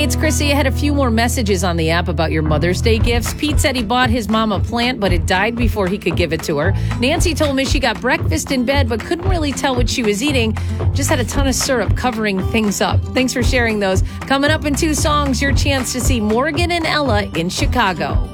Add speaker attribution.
Speaker 1: Hey, it's Chrissy. I had a few more messages on the app about your Mother's Day gifts. Pete said he bought his mom a plant, but it died before he could give it to her. Nancy told me she got breakfast in bed, but couldn't really tell what she was eating. Just had a ton of syrup covering things up. Thanks for sharing those. Coming up in 2 songs, your chance to see Morgan and Ella in Chicago.